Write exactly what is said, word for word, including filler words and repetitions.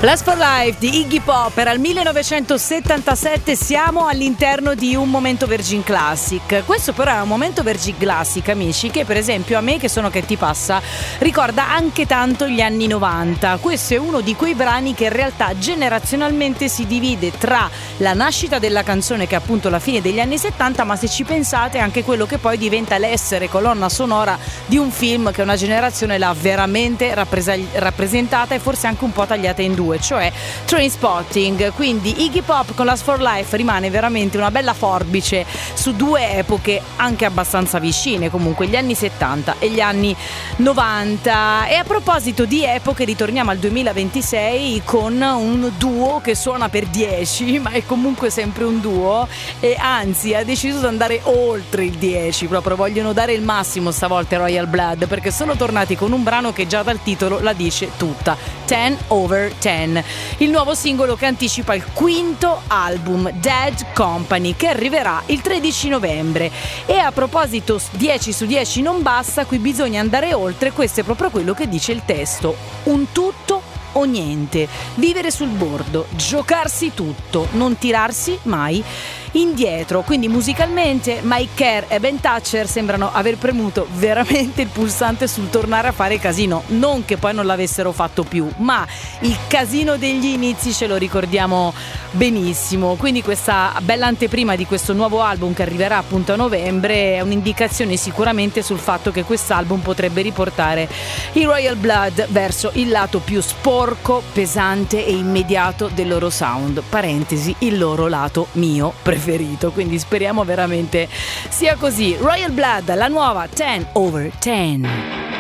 Last for Life di Iggy Pop era il millenovecentosettantasette, siamo all'interno di un momento Virgin Classic. Questo però è un momento Virgin Classic, amici, che per esempio a me, che sono Che ti passa, ricorda anche tanto gli anni novanta. Questo è uno di quei brani che in realtà generazionalmente si divide tra la nascita della canzone, che è appunto la fine degli anni settanta, ma se ci pensate anche quello che poi diventa l'essere colonna sonora di un film che una generazione l'ha veramente rappresa- rappresentata e forse anche un po' tagliata in due, cioè Trainspotting. Quindi Iggy Pop con Last for Life rimane veramente una bella forbice su due epoche anche abbastanza vicine, comunque gli anni settanta e gli anni novanta. E a proposito di epoche, ritorniamo al duemilaventisei con un duo che suona per dieci, ma è comunque sempre un duo, e anzi ha deciso di andare oltre il dieci, proprio vogliono dare il massimo stavolta Royal Blood, perché sono tornati con un brano che già dal titolo la dice tutta, ten over ten, il nuovo singolo che anticipa il quinto album Dead Company, che arriverà il tredici novembre. E a proposito dieci su dieci non basta, qui bisogna andare oltre, questo è proprio quello che dice il testo: un tutto o niente, vivere sul bordo, giocarsi tutto, non tirarsi mai indietro. Quindi musicalmente Mike Kerr e Ben Thatcher sembrano aver premuto veramente il pulsante sul tornare a fare casino, non che poi non l'avessero fatto più, ma il casino degli inizi ce lo ricordiamo benissimo. Quindi questa bella anteprima di questo nuovo album che arriverà appunto a novembre è un'indicazione sicuramente sul fatto che quest'album potrebbe riportare i Royal Blood verso il lato più sporco, pesante e immediato del loro sound, parentesi, il loro lato mio preferito. Quindi speriamo veramente sia così. Royal Blood, la nuova ten over ten.